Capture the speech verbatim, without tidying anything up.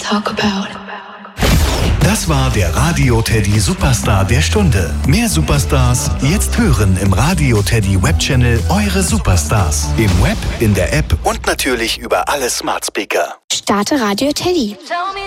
talk about. Das war der Radio Teddy Superstar der Stunde. Mehr Superstars jetzt hören im Radio Teddy Webchannel Eure Superstars. Im Web, in der App und natürlich über alle Smart Speaker. Starte Radio Teddy.